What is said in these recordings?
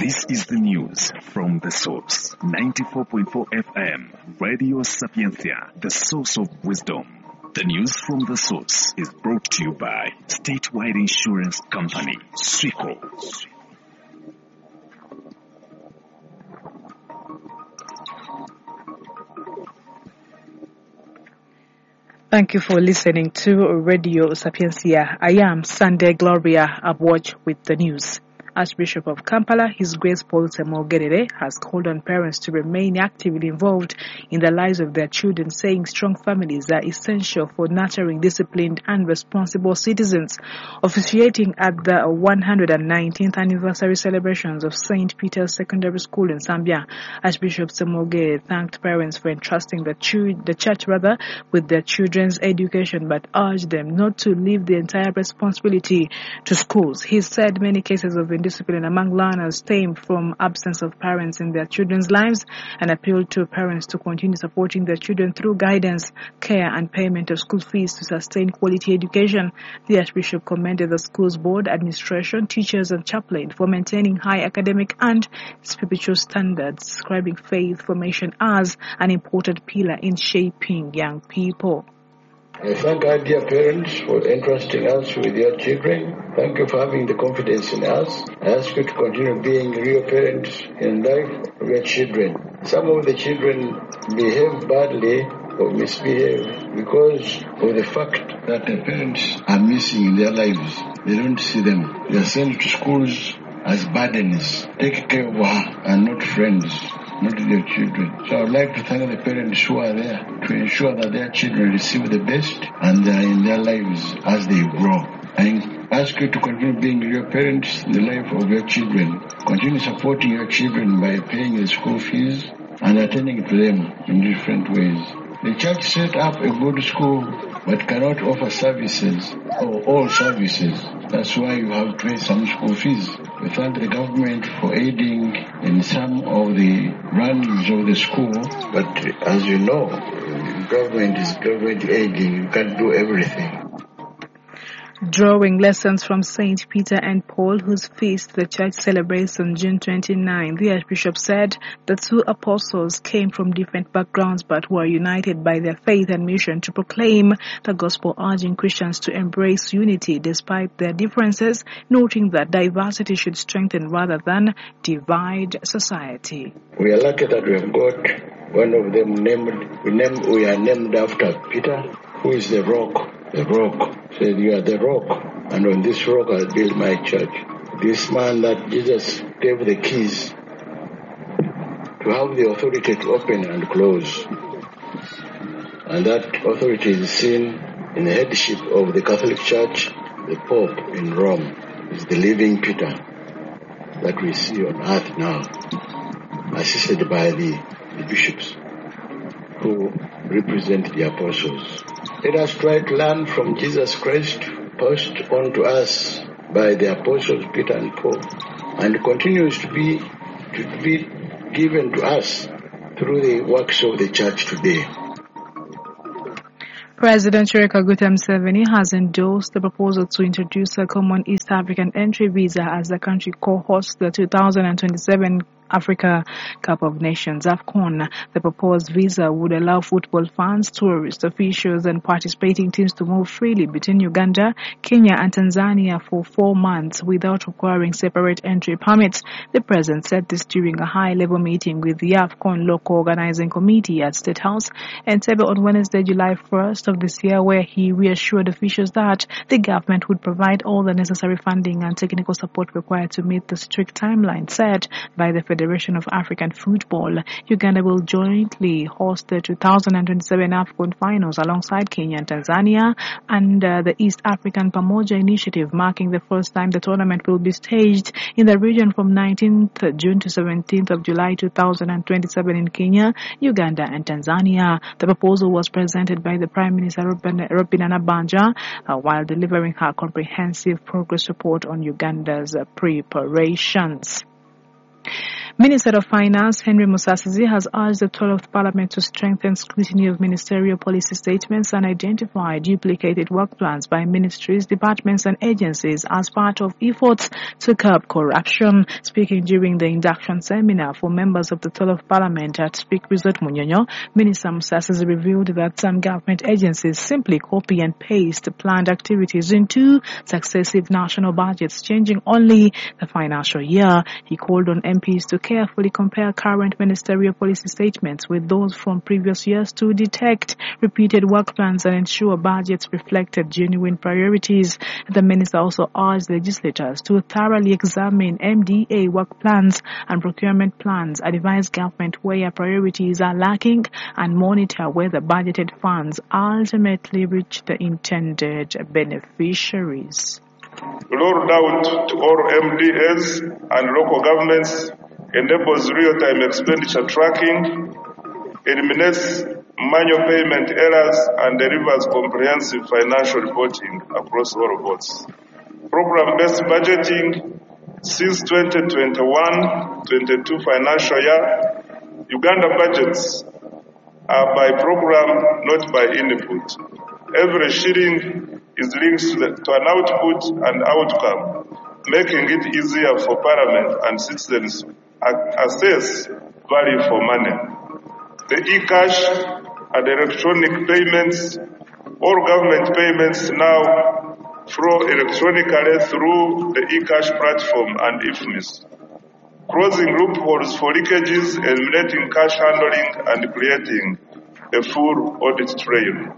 This is the news from The Source. 94.4 FM, Radio Sapientia, the source of wisdom. The news from The Source is brought to you by Statewide Insurance Company, Swico. Thank you for listening to Radio Sapientia. I am Sunday Gloria Abwatch with the news. Archbishop of Kampala, His Grace Paul Semogedere, has called on parents to remain actively involved in the lives of their children, saying strong families are essential for nurturing disciplined and responsible citizens. Officiating at the 119th anniversary celebrations of St. Peter's Secondary School in Zambia, Archbishop Semogedere thanked parents for entrusting the church with their children's education, but urged them not to leave the entire responsibility to schools. He said many cases of indiscipline among learners stem from absence of parents in their children's lives, and appealed to parents to continue supporting their children through guidance, care and payment of school fees to sustain quality education. The Archbishop commended the school's board, administration, teachers and chaplain for maintaining high academic and spiritual standards, describing faith formation as an important pillar in shaping young people. I thank our dear parents for entrusting us with your children. Thank you for having the confidence in us. I ask you to continue being real parents in life of your children. Some of the children behave badly or misbehave because of the fact that the parents are missing in their lives. They don't see them. They are sent to schools as burdens. Take care of her and not friends, not their children. So I would like to thank the parents who are there to ensure that their children receive the best and they are in their lives as they grow. I ask you to continue being your parents in the life of your children. Continue supporting your children by paying the school fees and attending to them in different ways. The church set up a good school but cannot offer services or all services. That's why you have to pay some school fees. We thank the government for aiding in some of the runs of the school. But as you know, government is government aiding. You can't do everything. Drawing lessons from St. Peter and Paul, whose feast the church celebrates on June 29, the Archbishop said the two apostles came from different backgrounds but were united by their faith and mission to proclaim the gospel, urging Christians to embrace unity despite their differences, noting that diversity should strengthen rather than divide society. We are lucky that we have got one of them we are named after Peter, who is the rock. The rock said, you are the rock, and on this rock I'll build my church. This man that Jesus gave the keys to have the authority to open and close. And that authority is seen in the headship of the Catholic Church, the Pope in Rome. Is the living Peter that we see on earth now, assisted by the bishops who represent the apostles. Let us try to learn from Jesus Christ, passed on to us by the apostles Peter and Paul, and continues to be given to us through the works of the church today. President Yoweri Kaguta Museveni has endorsed the proposal to introduce a common East African entry visa as the country co-hosts the 2027 Africa Cup of Nations, AFCON. The proposed visa would allow football fans, tourists, officials and participating teams to move freely between Uganda, Kenya and Tanzania for 4 months without requiring separate entry permits. The president said this during a high-level meeting with the AFCON local organizing committee at State House Entebbe on Wednesday, July 1st of this year, where he reassured officials that the government would provide all the necessary funding and technical support required to meet the strict timeline set by the Federation of African Football. Uganda will jointly host the 2027 AFCON finals alongside Kenya and Tanzania under the East African Pamoja initiative, marking the first time the tournament will be staged in the region from 19th June to 17th of July 2027 in Kenya, Uganda and Tanzania. The proposal was presented by the Prime Minister Robinah Nabbanja while delivering her comprehensive progress report on Uganda's preparations. Minister of Finance Henry Musasizi has urged the 12th Parliament to strengthen scrutiny of ministerial policy statements and identify duplicated work plans by ministries, departments and agencies as part of efforts to curb corruption. Speaking during the induction seminar for members of the 12th Parliament at Speak Resort Munyonyo, Minister Musasizi revealed that some government agencies simply copy and paste planned activities into successive national budgets, changing only the financial year. He called on MPs to carefully compare current ministerial policy statements with those from previous years to detect repeated work plans and ensure budgets reflected genuine priorities. The minister also urged legislators to thoroughly examine MDA work plans and procurement plans, advise government where priorities are lacking, and monitor whether budgeted funds ultimately reach the intended beneficiaries. Rolled out to all MDAs and local governments enables real-time expenditure tracking, eliminates manual payment errors, and delivers comprehensive financial reporting across all boards. Program-based budgeting since 2021-22 financial year, Uganda budgets are by program, not by input. Every shilling is linked to an output and outcome, making it easier for Parliament and citizens to assess value for money. The e-cash and electronic payments, all government payments now flow electronically through the e-cash platform and IFMIS, closing loopholes for leakages, eliminating cash handling, and creating a full audit trail.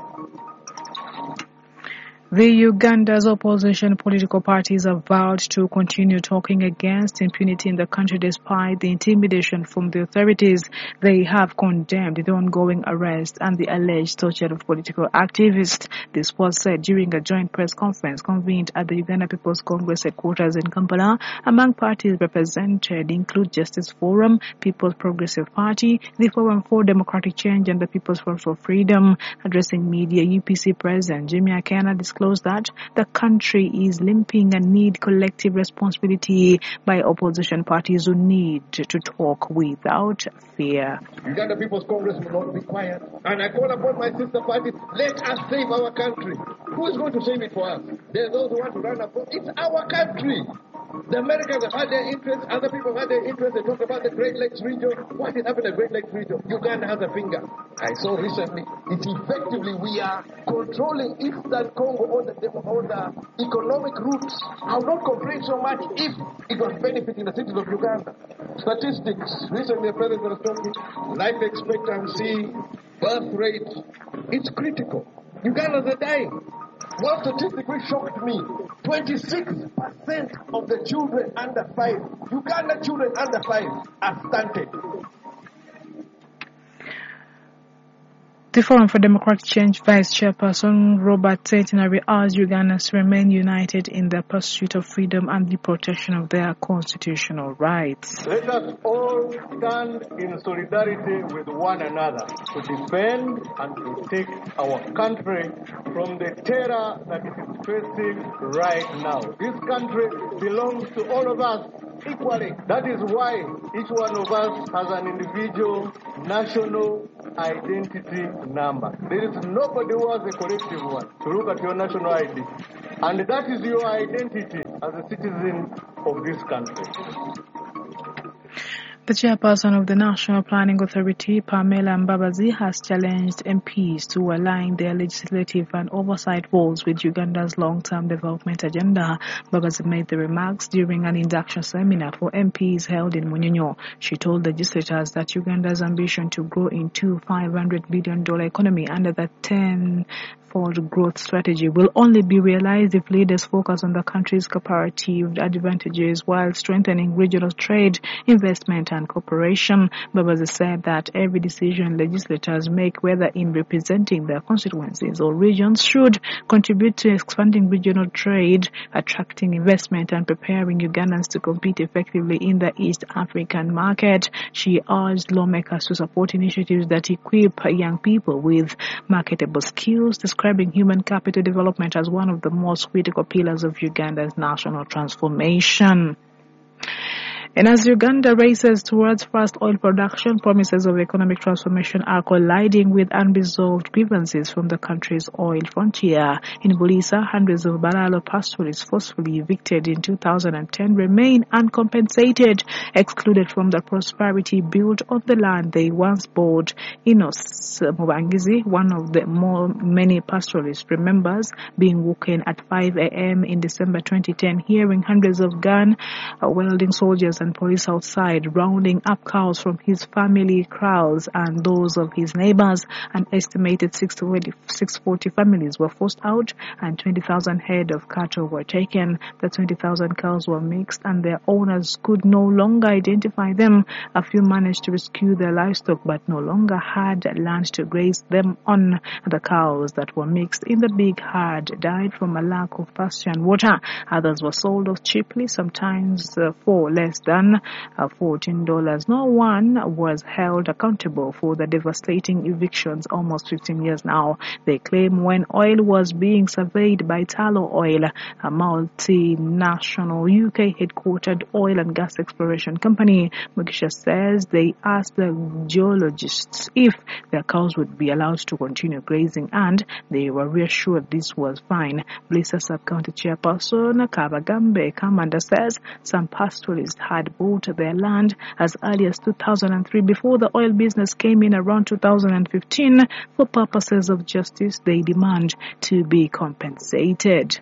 The Uganda's opposition political parties have vowed to continue talking against impunity in the country despite the intimidation from the authorities. They have condemned the ongoing arrest and the alleged torture of political activists. This was said during a joint press conference convened at the Uganda People's Congress headquarters in Kampala. Among parties represented include Justice Forum, People's Progressive Party, the Forum for Democratic Change and the People's Front for Freedom. Addressing media, UPC President Jimmy Akana disclosed that the country is limping and need collective responsibility by opposition parties who need to talk without fear. Uganda People's Congress will not be quiet. And I call upon my sister parties, let us save our country. Who is going to save it for us? There are those who want to run up. It's our country. The Americans have had their interests, other people have had their interests. They talk about the Great Lakes region. What is happening in the Great Lakes region? Uganda has a finger. I saw recently, it's effectively we are controlling Eastern Congo on the economic routes. I would not complain so much if it was benefiting the cities of Uganda. Statistics, recently the president was talking, life expectancy, birth rate, it's critical. Ugandans are dying. One statistic which shocked me, 26% of the children under 5, Uganda children under 5 are stunted. The Forum for Democratic Change Vice Chairperson Robert Centenary urged Ugandans to remain united in their pursuit of freedom and the protection of their constitutional rights. Let us all stand in solidarity with one another to defend and protect our country from the terror that it is facing right now. This country belongs to all of us equally. That is why each one of us has an individual national identity number. There is nobody who has a collective one. To look at your national ID. And that is your identity as a citizen of this country. The chairperson of the National Planning Authority, Pamela Mbabazi, has challenged MPs to align their legislative and oversight roles with Uganda's long-term development agenda. Mbabazi made the remarks during an induction seminar for MPs held in Munyonyo. She told legislators that Uganda's ambition to grow into $500 billion economy under the 10-fold growth strategy will only be realized if leaders focus on the country's comparative advantages while strengthening regional trade, investment and cooperation. Mbabazi said that every decision legislators make, whether in representing their constituencies or regions, should contribute to expanding regional trade, attracting investment and preparing Ugandans to compete effectively in the East African market. She urged lawmakers to support initiatives that equip young people with marketable skills, describing human capital development as one of the most critical pillars of Uganda's national transformation. And as Uganda races towards fast oil production, promises of economic transformation are colliding with unresolved grievances from the country's oil frontier. In Bulisa, hundreds of Balalo pastoralists forcefully evicted in 2010 remain uncompensated, excluded from the prosperity built on the land they once bought. Inos Mubangizi, one of the many pastoralists, remembers being woken at 5 a.m. in December 2010, hearing hundreds of gun-wielding soldiers and police outside, rounding up cows from his family kraals and those of his neighbors. An estimated 640 families were forced out and 20,000 head of cattle were taken. The 20,000 cows were mixed and their owners could no longer identify them. A few managed to rescue their livestock but no longer had land to graze them on. The cows that were mixed in the big herd died from a lack of pasture and water. Others were sold off cheaply, sometimes for less than $14. No one was held accountable for the devastating evictions almost 15 years now. They claim when oil was being surveyed by Tullow Oil, a multinational UK headquartered oil and gas exploration company, Mugisha says they asked the geologists if their cows would be allowed to continue grazing and they were reassured this was fine. Bulisa Sub-County Chairperson Kabagambe Kamanda says some pastoralists had bought their land as early as 2003 before the oil business came in around 2015. For purposes of justice, they demand to be compensated.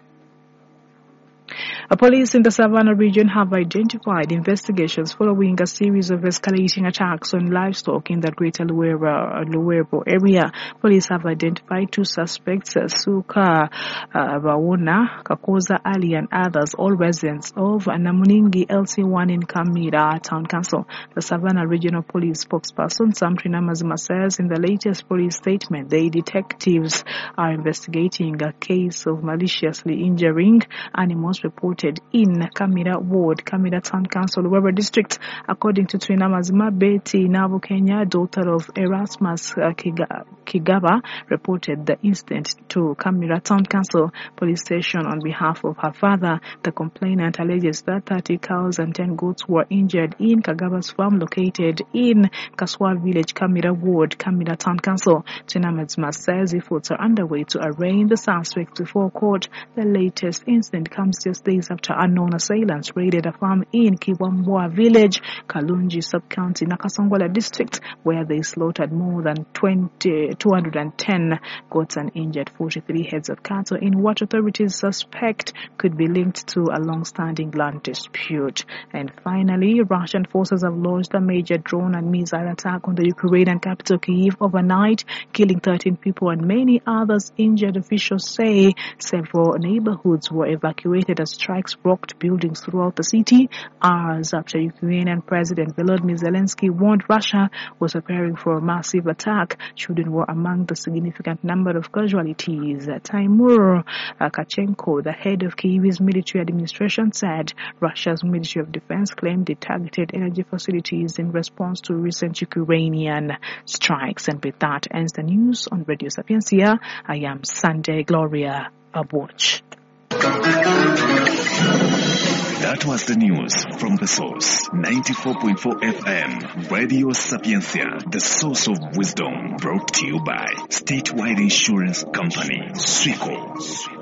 Police in the Savannah region have identified investigations following a series of escalating attacks on livestock in the greater Luwero area. Police have identified two suspects, Suka Bawona, Kakoza Ali and others, all residents of Namuningi LC1 in Kamira Town Council. The Savannah Regional Police spokesperson Samtrina Mazima says in the latest police statement, the detectives are investigating a case of maliciously injuring animals reported in Kamira Ward, Kamira Town Council, Luwero District. According to Trina Mazima, Betty Nabu Kenya, daughter of Erasmus Kigaba, reported the incident to Kamira Town Council Police Station on behalf of her father. The complainant alleges that 30 cows and 10 goats were injured in Kagaba's farm located in Kaswal Village, Kamira Ward, Kamira Town Council. Trina Mazima says efforts are underway to arraign the suspect before court. The latest incident comes just days after unknown assailants raided a farm in Kiwambwa Village, Kalunji Sub-County, Nakasongola District, where they slaughtered more than 210 goats and injured 43 heads of cattle in what authorities suspect could be linked to a long-standing land dispute. And finally, Russian forces have launched a major drone and missile attack on the Ukrainian capital Kyiv overnight, killing 13 people and many others injured. Officials say several neighborhoods were evacuated as strikes rocked buildings throughout the city, hours after Ukrainian President Volodymyr Zelensky warned Russia was preparing for a massive attack. Children were among the significant number of casualties. Timur Kachenko, the head of Kyiv's military administration, said Russia's Ministry of Defense claimed it targeted energy facilities in response to recent Ukrainian strikes. And with that ends the news on Radio Sapiencia. I am Sunday Gloria Abwatch. That was the news from The Source. 94.4 FM, Radio Sapiencia, the source of wisdom, brought to you by Statewide Insurance Company, Swico.